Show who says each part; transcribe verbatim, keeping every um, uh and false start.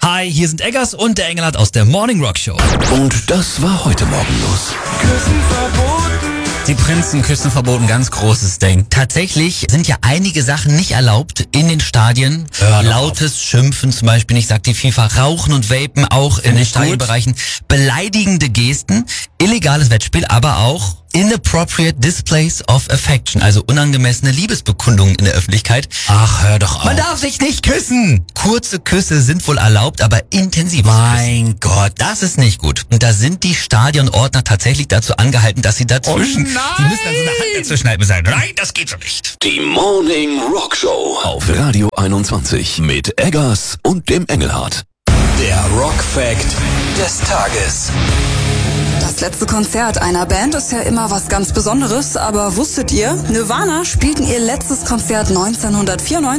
Speaker 1: Hi, hier sind Eggers und der Engelhardt aus der Morning Rock Show.
Speaker 2: Und das war heute Morgen los.
Speaker 3: Küssen verboten.
Speaker 4: Die Prinzen küssen verboten, ganz großes Ding.
Speaker 1: Tatsächlich sind ja einige Sachen nicht erlaubt in den Stadien.
Speaker 4: Hör doch
Speaker 1: Lautes Schimpfen zum Beispiel, nicht sagt die FIFA. Rauchen und Vapen auch in den
Speaker 4: ich gut.
Speaker 1: Stadionbereichen. Beleidigende Gesten, illegales Wettspiel, aber auch inappropriate displays of affection, also unangemessene Liebesbekundungen in der Öffentlichkeit.
Speaker 4: Ach, hör doch auf.
Speaker 1: Man darf sich nicht küssen. Kurze Küsse sind wohl erlaubt, aber intensives Küssen.
Speaker 4: Mein Gott.
Speaker 1: Das ist nicht gut. Und da sind die Stadionordner tatsächlich dazu angehalten, dass sie dazwischen...
Speaker 4: Oh nein!
Speaker 1: Die müssen dann so eine Hand dazwischen halten und sagen, nein, das geht so nicht.
Speaker 2: Die Morning Rock Show auf Radio einundzwanzig mit Eggers und dem Engelhardt. Der Rock Fact des Tages.
Speaker 5: Das letzte Konzert einer Band ist ja immer was ganz Besonderes, aber wusstet ihr, Nirvana spielten ihr letztes Konzert neunzehnhundertvierundneunzig